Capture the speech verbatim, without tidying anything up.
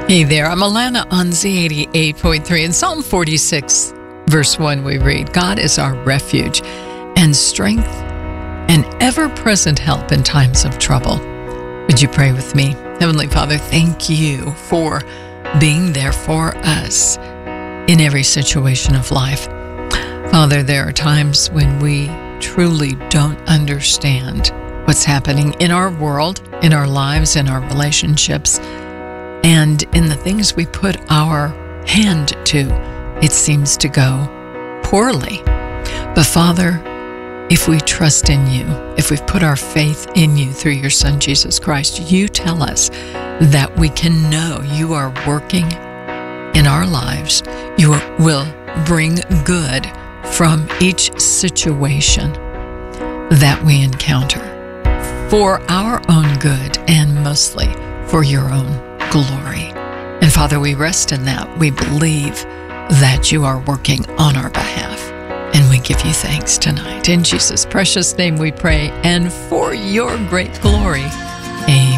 Hey there, I'm Alana on Z eighty-eight point three. In Psalm forty-six, verse one, we read, God is our refuge and strength and ever-present help in times of trouble. Would you pray with me? Heavenly Father, thank you for being there for us in every situation of life. Father, there are times when we truly don't understand what's happening in our world, in our lives, in our relationships, and in the things we put our hand to. It seems to go poorly. But Father, if we trust in you, if we've put our faith in you through your Son, Jesus Christ, you tell us that we can know you are working in our lives. You will bring good from each situation that we encounter for our own good and mostly for your own glory. And Father, we rest in that. We believe that you are working on our behalf. And we give you thanks tonight. In Jesus' precious name we pray, and for your great glory. Amen.